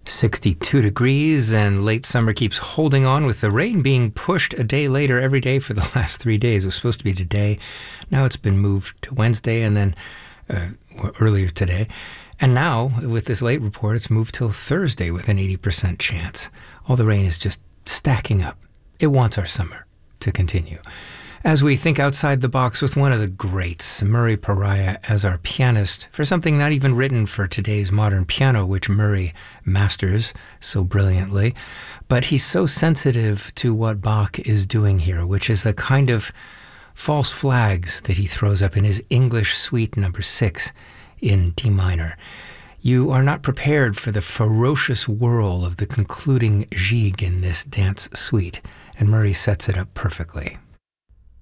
62 degrees, and late summer keeps holding on, with the rain being pushed a day later every day for the last 3 days. It was supposed to be today. Now it's been moved to Wednesday, and then earlier today. And now, with this late report, it's moved till Thursday with an 80% chance. All the rain is just stacking up. It wants our summer to continue. As we think outside the box with one of the greats, Murray Pariah, as our pianist for something not even written for today's modern piano, which Murray masters so brilliantly. But he's so sensitive to what Bach is doing here, which is the kind of false flags that he throws up in his English Suite No. 6 in D minor. You are not prepared for the ferocious whirl of the concluding jig in this dance suite, and Murray sets it up perfectly.